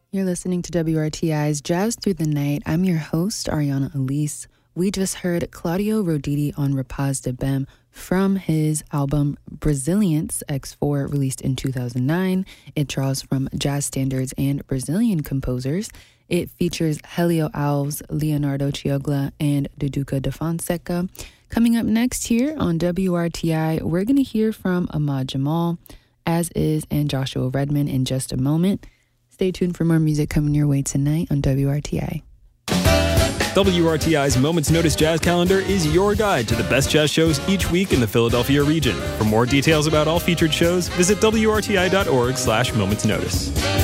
You're listening to WRTI's Jazz Through the Night. I'm your host, Ariana Elise. We just heard Claudio Roditi on Rapaz de Bem from his album Brazilians X4, released in 2009. It draws from jazz standards and Brazilian composers. It features Helio Alves, Leonardo Chiogla, and Duduca da Fonseca. Coming up next here on WRTI, we're going to hear from Ahmad Jamal, as is, and Joshua Redman in just a moment. Stay tuned for more music coming your way tonight on WRTI. WRTI's Moments Notice Jazz Calendar is your guide to the best jazz shows each week in the Philadelphia region. For more details about all featured shows, visit WRTI.org/momentsnotice.